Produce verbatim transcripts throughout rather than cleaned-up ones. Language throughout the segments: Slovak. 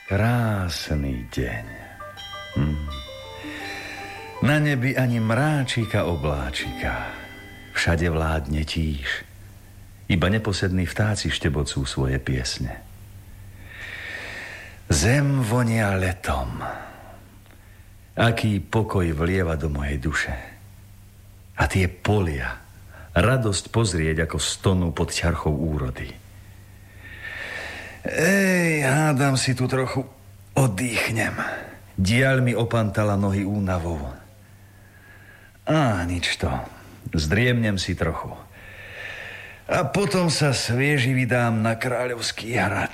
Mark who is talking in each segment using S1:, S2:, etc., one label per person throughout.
S1: Krásny deň. Hm. Na nebi ani mráčika obláčika. Všade vládne tíš. Iba neposední vtáci štebocú svoje piesne. Zem vonia letom. Aký pokoj vlieva do mojej duše. A tie polia. Radosť pozrieť, ako stonú pod ťarchou úrody. Ej, hádam si tu trochu oddychnem. Diaľ mi opantala nohy únavou. Á, nič to. Zdriemnem si trochu. A potom sa svieži vydám na Kráľovský hrad.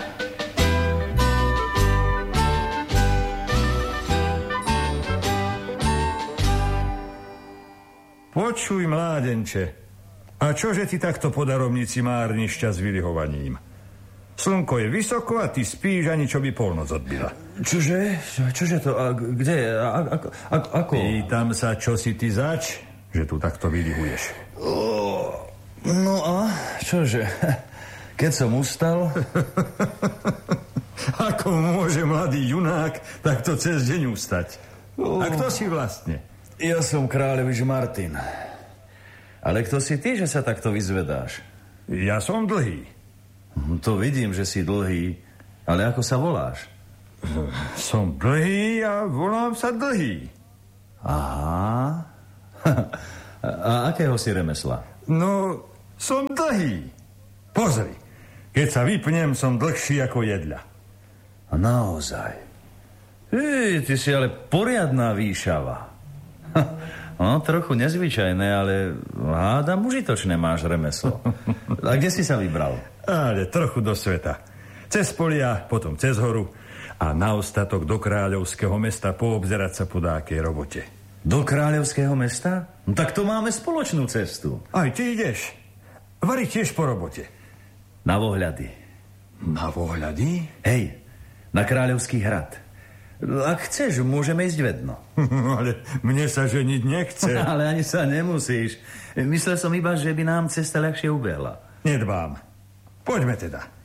S2: Počuj, mládenče. A čože ty takto po darovnici márniš čas vyliehovaním? Slnko je vysoko a ty spíš, ani čo by polnoc odbila.
S1: Čože? Čože to? A kde? A, a, a, ako?
S2: Pýtam sa, čo si ty zač, že tu takto vylihuješ.
S1: Oh, no a čože? Keď som ustal...
S2: Ako môže mladý junák takto cez deň ustať? Oh. A kto si vlastne?
S1: Ja som kráľovič Martin. Ale kto si ty, že sa takto vyzvedáš?
S2: Ja som dlhý.
S1: To vidím, že si dlhý. Ale ako sa voláš?
S2: Som dlhý a volám sa Dlhý.
S1: Aha. A akého si remesla?
S2: No, som dlhý. Pozri, keď sa vypnem, som dlhší ako jedľa.
S1: A naozaj. Ej, ty si ale poriadná výšava. No, trochu nezvyčajné, ale hádam, užitočné máš remeslo. A kde si sa vybral?
S2: Ale trochu do sveta. Cez polia, potom cez horu a na ostatok do kráľovského mesta poobzerať sa po dákej robote.
S1: Do kráľovského mesta? No tak to máme spoločnú cestu.
S2: Aj ty ideš. Vari tiež po robote.
S1: Na Vohľady.
S2: Na Vohľady?
S1: Hej, na Kráľovský hrad. Ak chceš, môžeme ísť vedno.
S2: Ale mne sa ženiť nechce.
S1: Ale ani sa nemusíš. Myslel som iba, že by nám cesta ľahšie ubehla.
S2: Nedbám. Poďme teda.